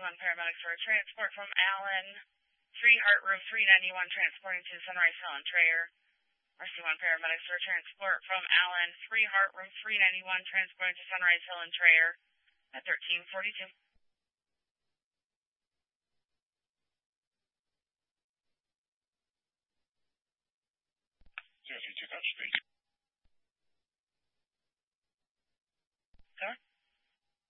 RC1 paramedics for a transport from Allen, 3 Heart Room 391, transporting to Sunrise Hill and Trayer. RC1 paramedics for a transport from Allen, 3 Heart Room 391, transporting to Sunrise Hill and Trayer at 1342. 032 Dutch Street. Sir?